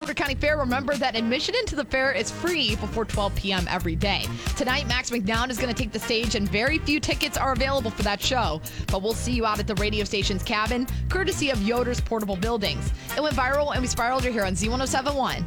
Porter County Fair. Remember that admission into the fair is free before 12 p.m. every day. Tonight, Max McNown is going to take the stage, and very few tickets are available for that show. But we'll see you out at the radio station's cabin, courtesy of Yoder's Portable Buildings. It went viral, and we spiraled you here on Z1071.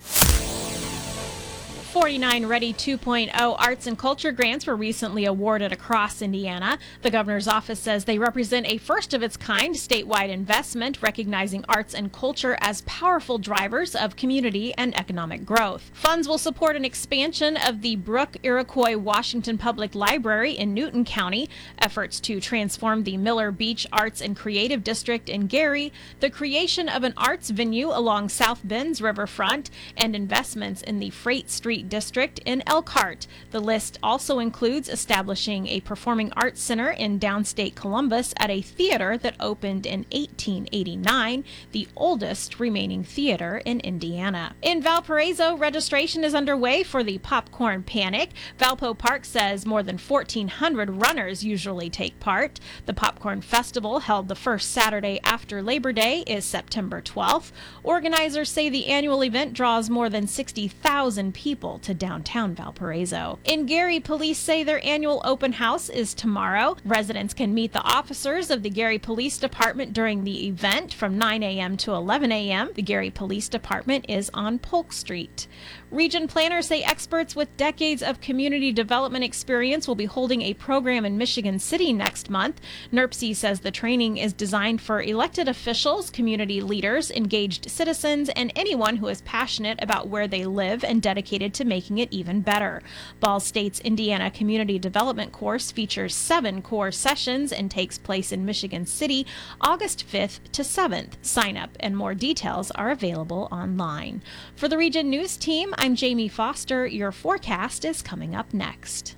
49 Ready 2.0 arts and culture grants were recently awarded across Indiana. The governor's office says they represent a first-of-its-kind statewide investment, recognizing arts and culture as powerful drivers of community and economic growth. Funds will support an expansion of the Brook Iroquois Washington Public Library in Newton County, efforts to transform the Miller Beach Arts and Creative District in Gary, the creation of an arts venue along South Bend's riverfront, and investments in the Freight Street District in Elkhart. The list also includes establishing a performing arts center in downstate Columbus at a theater that opened in 1889, the oldest remaining theater in Indiana. In Valparaiso, registration is underway for the Popcorn Panic. Valpo Park says more than 1,400 runners usually take part. The Popcorn Festival, held the first Saturday after Labor Day, is September 12th. Organizers say the annual event draws more than 60,000 people to downtown Valparaiso. In Gary, police say their annual open house is tomorrow. Residents can meet the officers of the Gary Police Department during the event from 9 a.m. to 11 a.m. The Gary Police Department is on Polk Street. Region planners say experts with decades of community development experience will be holding a program in Michigan City next month. NERPC says the training is designed for elected officials, community leaders, engaged citizens, and anyone who is passionate about where they live and dedicated to making it even better. Ball State's Indiana Community Development course features 7 core sessions and takes place in Michigan City August 5th to 7th. Sign up and more details are available online. For the Region News Team, I'm Jamie Foster. Your forecast is coming up next.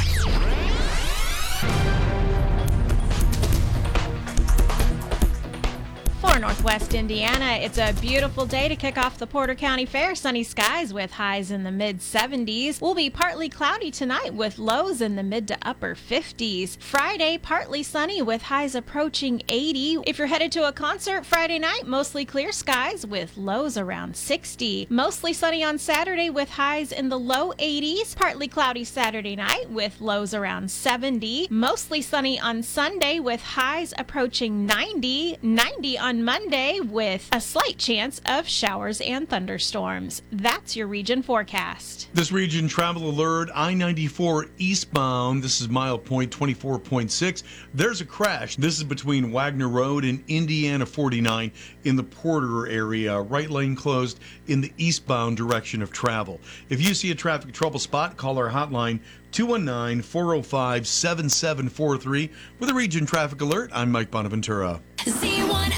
For Northwest Indiana, it's a beautiful day to kick off the Porter County Fair. Sunny skies with highs in the mid-70s. Will be partly cloudy tonight with lows in the mid to upper 50s. Friday, partly sunny with highs approaching 80. If you're headed to a concert Friday night, mostly clear skies with lows around 60. Mostly sunny on Saturday with highs in the low 80s. Partly cloudy Saturday night with lows around 70. Mostly sunny on Sunday with highs approaching 90. 90 on Monday with a slight chance of showers and thunderstorms. That's your region forecast. This region travel alert, I-94 eastbound. This is mile point 24.6. There's a crash. This is between Wagner Road and Indiana 49 in the Porter area. Right lane closed in the eastbound direction of travel. If you see a traffic trouble spot, call our hotline 219-405-7743 with a region traffic alert. I'm Mike Bonaventura.